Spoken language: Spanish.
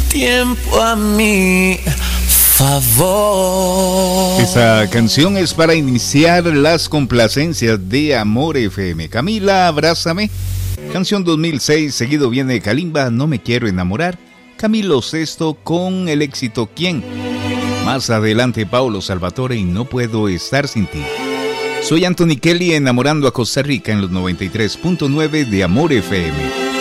tiempo a mi favor. Esta canción es para iniciar las complacencias de Amor FM. Camila, Abrázame, canción 2006. Seguido viene Kalimba, No me quiero enamorar. Camilo Sesto con el éxito ¿Quién? Más adelante Paulo Salvatore y No puedo estar sin ti. Soy Anthony Kelly enamorando a Costa Rica en los 93.9 de Amor FM.